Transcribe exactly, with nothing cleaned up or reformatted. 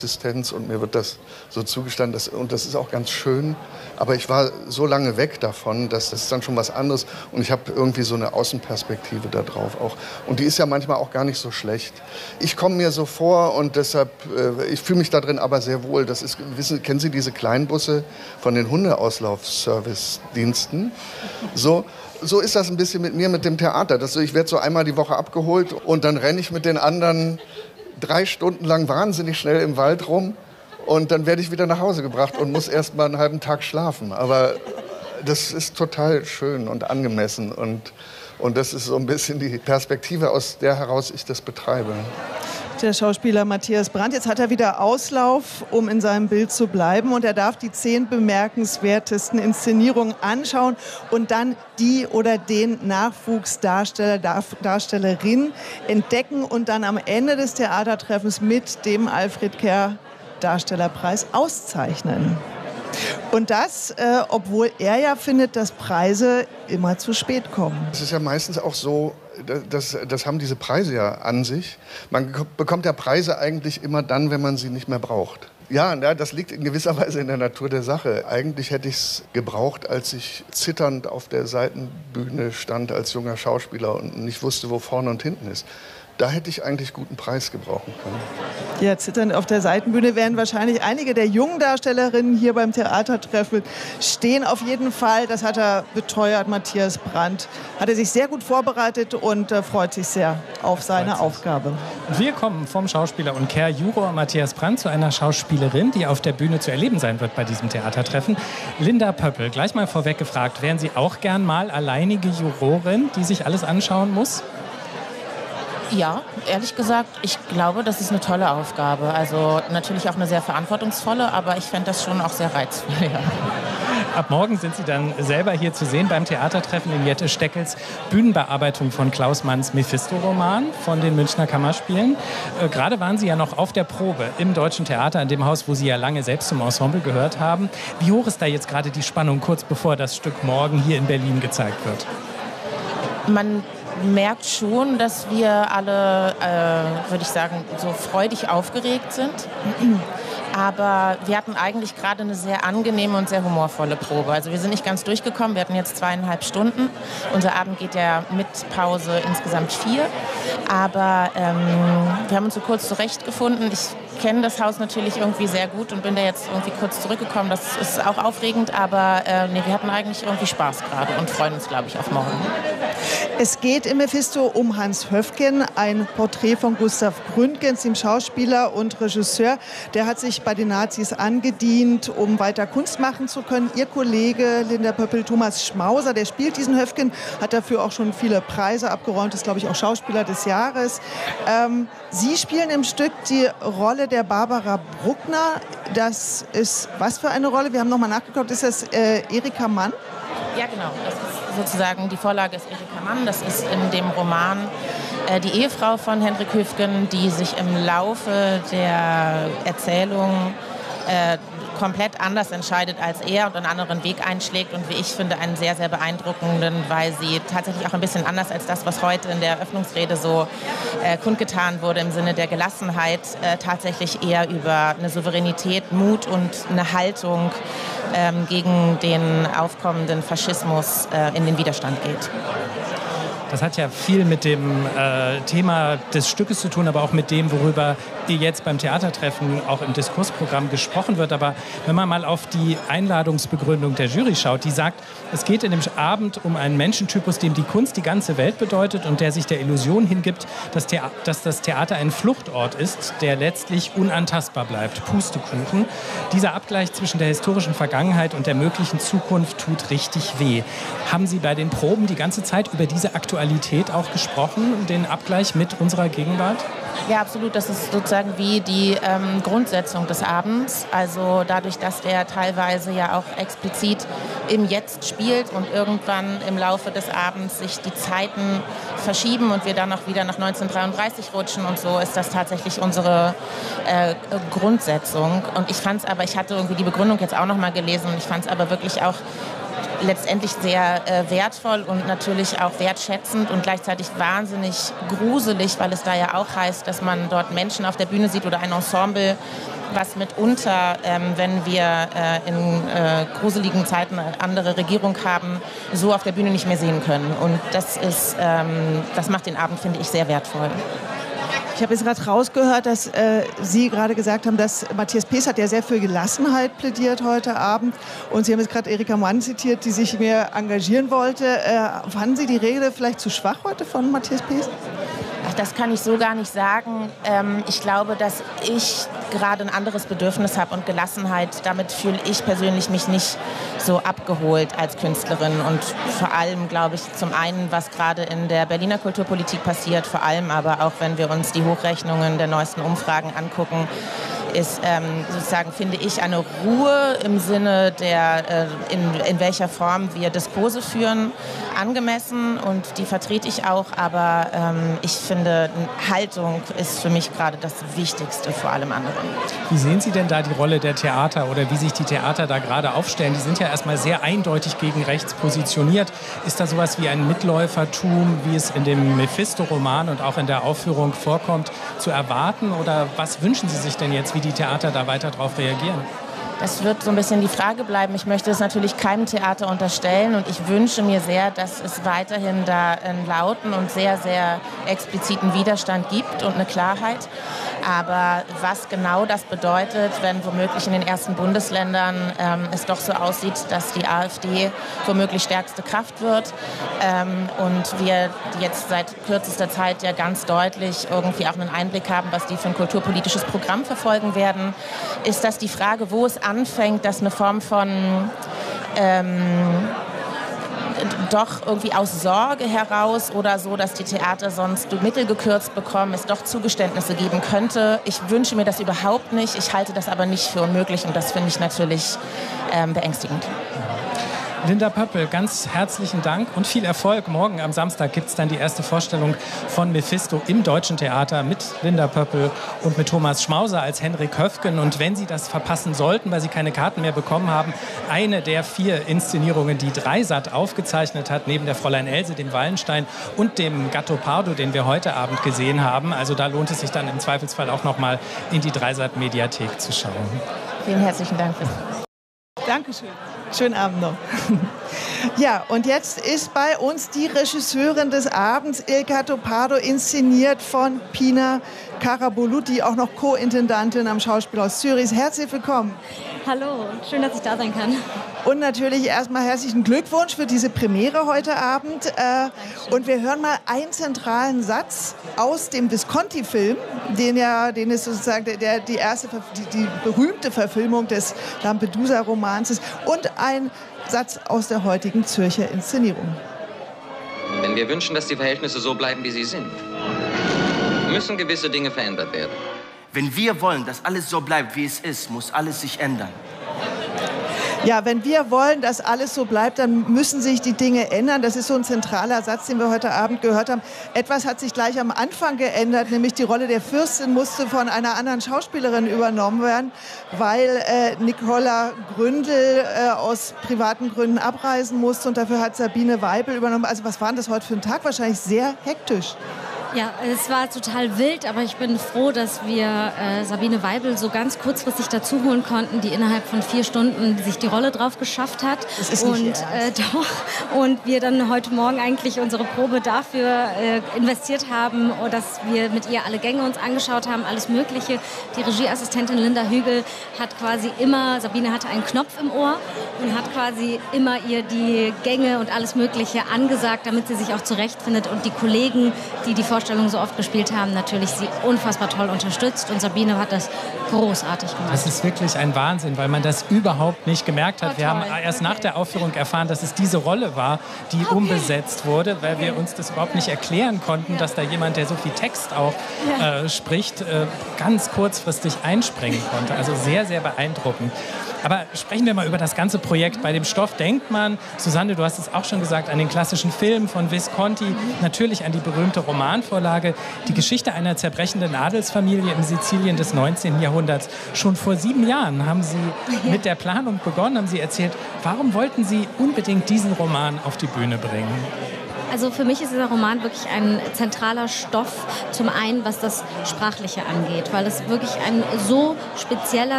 Existenz und mir wird das so zugestanden, dass, und das ist auch ganz schön, aber ich war so lange weg davon, dass das ist dann schon was anderes und ich habe irgendwie so eine Außenperspektive da drauf auch und die ist ja manchmal auch gar nicht so schlecht. Ich komme mir so vor und deshalb, äh, ich fühle mich da drin aber sehr wohl. Das ist, wissen, kennen Sie diese Kleinbusse von den Hundeauslauf-Service-Diensten? So, so ist das ein bisschen mit mir, mit dem Theater. Das, ich werde so einmal die Woche abgeholt und dann renne ich mit den anderen drei Stunden lang wahnsinnig schnell im Wald rum und dann werde ich wieder nach Hause gebracht und muss erst mal einen halben Tag schlafen. Aber das ist total schön und angemessen und, und das ist so ein bisschen die Perspektive, aus der heraus ich das betreibe. Der Schauspieler Matthias Brandt, jetzt hat er wieder Auslauf, um in seinem Bild zu bleiben. Und er darf die zehn bemerkenswertesten Inszenierungen anschauen und dann die oder den Nachwuchsdarsteller, Darstellerin entdecken und dann am Ende des Theatertreffens mit dem Alfred Kerr Darstellerpreis auszeichnen. Und das, äh, obwohl er ja findet, dass Preise immer zu spät kommen. Es ist ja meistens auch so, das, das haben diese Preise ja an sich. Man bekommt ja Preise eigentlich immer dann, wenn man sie nicht mehr braucht. Ja, das liegt in gewisser Weise in der Natur der Sache. Eigentlich hätte ich es gebraucht, als ich zitternd auf der Seitenbühne stand als junger Schauspieler und nicht wusste, wo vorne und hinten ist. Da hätte ich eigentlich guten Preis gebrauchen können. Ja, zitternd auf der Seitenbühne werden wahrscheinlich einige der jungen Darstellerinnen hier beim Theatertreffen stehen. Auf jeden Fall, das hat er beteuert, Matthias Brandt. Hat er sich sehr gut vorbereitet und äh, freut sich sehr auf seine Aufgabe. Wir kommen vom Schauspieler und Care-Juror Matthias Brandt zu einer Schauspielerin, die auf der Bühne zu erleben sein wird bei diesem Theatertreffen. Linda Pöppel, gleich mal vorweg gefragt, wären Sie auch gern mal alleinige Jurorin, die sich alles anschauen muss? Ja, ehrlich gesagt, ich glaube, das ist eine tolle Aufgabe. Also natürlich auch eine sehr verantwortungsvolle, aber ich fände das schon auch sehr reizvoll. Ja. Ab morgen sind Sie dann selber hier zu sehen beim Theatertreffen in Jette Steckels Bühnenbearbeitung von Klaus Manns Mephisto-Roman von den Münchner Kammerspielen. Äh, gerade waren Sie ja noch auf der Probe im Deutschen Theater, in dem Haus, wo Sie ja lange selbst zum Ensemble gehört haben. Wie hoch ist da jetzt gerade die Spannung, kurz bevor das Stück morgen hier in Berlin gezeigt wird? Man merkt schon, dass wir alle, äh, würde ich sagen, so freudig aufgeregt sind. Aber wir hatten eigentlich gerade eine sehr angenehme und sehr humorvolle Probe. Also wir sind nicht ganz durchgekommen. Wir hatten jetzt zweieinhalb Stunden. Unser Abend geht ja mit Pause insgesamt vier. Aber ähm, wir haben uns so kurz zurechtgefunden. Ich kenne das Haus natürlich irgendwie sehr gut und bin da jetzt irgendwie kurz zurückgekommen. Das ist auch aufregend, aber äh, nee, wir hatten eigentlich irgendwie Spaß gerade und freuen uns, glaube ich, auf morgen. Es geht im Mephisto um Hans Höfgen, ein Porträt von Gustav Gründgens, dem Schauspieler und Regisseur. Der hat sich bei den Nazis angedient, um weiter Kunst machen zu können. Ihr Kollege Linda Pöppel, Thomas Schmauser, der spielt diesen Höfgen, hat dafür auch schon viele Preise abgeräumt, ist, glaube ich, auch Schauspieler des Jahres. Ähm, Sie spielen im Stück die Rolle der Barbara Bruckner. Das ist was für eine Rolle? Wir haben nochmal nachgeguckt. Ist das äh, Erika Mann? Ja, genau. Das ist sozusagen die Vorlage ist Erika Mann. Das ist in dem Roman äh, die Ehefrau von Hendrik Höfgen, die sich im Laufe der Erzählung äh, komplett anders entscheidet als er und einen anderen Weg einschlägt und wie ich finde einen sehr, sehr beeindruckenden, weil sie tatsächlich auch ein bisschen anders als das, was heute in der Eröffnungsrede so äh, kundgetan wurde im Sinne der Gelassenheit, äh, tatsächlich eher über eine Souveränität, Mut und eine Haltung ähm, gegen den aufkommenden Faschismus äh, in den Widerstand geht. Das hat ja viel mit dem äh, Thema des Stückes zu tun, aber auch mit dem, worüber jetzt beim Theatertreffen auch im Diskursprogramm gesprochen wird. Aber wenn man mal auf die Einladungsbegründung der Jury schaut, die sagt, es geht in dem Abend um einen Menschentypus, dem die Kunst die ganze Welt bedeutet und der sich der Illusion hingibt, dass, Thea- dass das Theater ein Fluchtort ist, der letztlich unantastbar bleibt. Pustekuchen. Dieser Abgleich zwischen der historischen Vergangenheit und der möglichen Zukunft tut richtig weh. Haben Sie bei den Proben die ganze Zeit über diese Aktualität auch gesprochen, den Abgleich mit unserer Gegenwart? Ja, absolut. Das ist sozusagen wie die ähm, Grundsetzung des Abends. Also dadurch, dass der teilweise ja auch explizit im Jetzt spielt und irgendwann im Laufe des Abends sich die Zeiten verschieben und wir dann auch wieder nach neunzehnhundertdreiunddreißig rutschen und so, ist das tatsächlich unsere äh, Grundsetzung. Und ich fand es aber, ich hatte irgendwie die Begründung jetzt auch noch mal gelesen und ich fand es aber wirklich auch letztendlich sehr äh, wertvoll und natürlich auch wertschätzend und gleichzeitig wahnsinnig gruselig, weil es da ja auch heißt, dass man dort Menschen auf der Bühne sieht oder ein Ensemble, was mitunter, ähm, wenn wir äh, in äh, gruseligen Zeiten eine andere Regierung haben, so auf der Bühne nicht mehr sehen können. Und das ist, ähm, das macht den Abend, finde ich, sehr wertvoll. Ich habe jetzt gerade rausgehört, dass äh, Sie gerade gesagt haben, dass Matthias Pees hat ja sehr für Gelassenheit plädiert heute Abend. Und Sie haben jetzt gerade Erika Mann zitiert, die sich mehr engagieren wollte. Äh, fanden Sie die Rede vielleicht zu schwach heute von Matthias Pees? Ach, das kann ich so gar nicht sagen. Ähm, ich glaube, dass ich gerade ein anderes Bedürfnis habe und Gelassenheit. Damit fühle ich persönlich mich nicht so abgeholt als Künstlerin. Und vor allem, glaube ich, zum einen, was gerade in der Berliner Kulturpolitik passiert, vor allem aber auch, wenn wir uns die Hochrechnungen der neuesten Umfragen angucken, ist ähm, sozusagen, finde ich, eine Ruhe im Sinne der, äh, in, in welcher Form wir Diskurse führen, angemessen, und die vertrete ich auch, aber ähm, ich finde, Haltung ist für mich gerade das Wichtigste vor allem anderen. Wie sehen Sie denn da die Rolle der Theater oder wie sich die Theater da gerade aufstellen? Die sind ja erstmal sehr eindeutig gegen rechts positioniert. Ist da sowas wie ein Mitläufertum, wie es in dem Mephisto-Roman und auch in der Aufführung vorkommt, zu erwarten? Oder was wünschen Sie sich denn jetzt, wie die Theater da weiter darauf reagieren? Das wird so ein bisschen die Frage bleiben. Ich möchte es natürlich keinem Theater unterstellen und ich wünsche mir sehr, dass es weiterhin da einen lauten und sehr, sehr expliziten Widerstand gibt und eine Klarheit. Aber was genau das bedeutet, wenn womöglich in den ersten Bundesländern ähm, es doch so aussieht, dass die AfD womöglich stärkste Kraft wird ähm, und wir jetzt seit kürzester Zeit ja ganz deutlich irgendwie auch einen Einblick haben, was die für ein kulturpolitisches Programm verfolgen werden, ist das die Frage, wo es anfängt, dass eine Form von ähm, doch irgendwie aus Sorge heraus oder so, dass die Theater sonst Mittel gekürzt bekommen, es doch Zugeständnisse geben könnte. Ich wünsche mir das überhaupt nicht. Ich halte das aber nicht für unmöglich und das finde ich natürlich ähm, beängstigend. Linda Pöppel, ganz herzlichen Dank und viel Erfolg. Morgen am Samstag gibt es dann die erste Vorstellung von Mephisto im Deutschen Theater mit Linda Pöppel und mit Thomas Schmauser als Henrik Höfgen. Und wenn Sie das verpassen sollten, weil Sie keine Karten mehr bekommen haben, eine der vier Inszenierungen, die Dreisat aufgezeichnet hat, neben der Fräulein Else, dem Wallenstein und dem Gattopardo, den wir heute Abend gesehen haben. Also da lohnt es sich dann im Zweifelsfall auch noch mal in die Dreisat-Mediathek zu schauen. Vielen herzlichen Dank. Dankeschön. Schönen Abend noch. Ja, und jetzt ist bei uns die Regisseurin des Abends, Il Gattopardo, inszeniert von Pina Karabulut, die auch noch Co-Intendantin am Schauspielhaus Zürich. Herzlich willkommen. Hallo, schön, dass ich da sein kann. Und natürlich erstmal herzlichen Glückwunsch für diese Premiere heute Abend. Äh, und wir hören mal einen zentralen Satz aus dem Visconti-Film, den ja, den ist sozusagen der, der, die erste, die, die berühmte Verfilmung des Lampedusa-Romans ist, und ein Satz aus der heutigen Zürcher Inszenierung. Wenn wir wünschen, dass die Verhältnisse so bleiben, wie sie sind, müssen gewisse Dinge verändert werden. Wenn wir wollen, dass alles so bleibt, wie es ist, muss alles sich ändern. Ja, wenn wir wollen, dass alles so bleibt, dann müssen sich die Dinge ändern. Das ist so ein zentraler Satz, den wir heute Abend gehört haben. Etwas hat sich gleich am Anfang geändert, nämlich die Rolle der Fürstin musste von einer anderen Schauspielerin übernommen werden, weil äh, Nicola Gründel äh, aus privaten Gründen abreisen musste, und dafür hat Sabine Weibel übernommen. Also was war denn das heute für ein Tag? Wahrscheinlich sehr hektisch. Ja, es war total wild, aber ich bin froh, dass wir äh, Sabine Weibel so ganz kurzfristig dazu holen konnten, die innerhalb von vier Stunden sich die Rolle drauf geschafft hat. Das ist und nicht äh, doch und wir dann heute Morgen eigentlich unsere Probe dafür äh, investiert haben, dass wir mit ihr alle Gänge uns angeschaut haben, alles Mögliche. Die Regieassistentin Linda Hügel hat quasi immer, Sabine hatte einen Knopf im Ohr und hat quasi immer ihr die Gänge und alles Mögliche angesagt, damit sie sich auch zurechtfindet, und die Kollegen, die die Vorstellung so oft gespielt haben, natürlich sie unfassbar toll unterstützt, und Sabine hat das großartig gemacht. Das ist wirklich ein Wahnsinn, weil man das überhaupt nicht gemerkt hat. Oh, wir haben erst okay. nach der Aufführung erfahren, dass es diese Rolle war, die okay. umbesetzt wurde, weil wir uns das überhaupt nicht erklären konnten, ja. dass da jemand, der so viel Text auch ja. äh, spricht, äh, ganz kurzfristig einspringen konnte. Also sehr, sehr beeindruckend. Aber sprechen wir mal über das ganze Projekt. Bei dem Stoff denkt man, Susanne, du hast es auch schon gesagt, an den klassischen Film von Visconti, natürlich an die berühmte Romanvorlage, die Geschichte einer zerbrechenden Adelsfamilie in Sizilien des neunzehnten Jahrhunderts. Schon vor sieben Jahren haben Sie mit der Planung begonnen, haben Sie erzählt, warum wollten Sie unbedingt diesen Roman auf die Bühne bringen? Also für mich ist dieser Roman wirklich ein zentraler Stoff, zum einen was das Sprachliche angeht, weil es wirklich ein so spezieller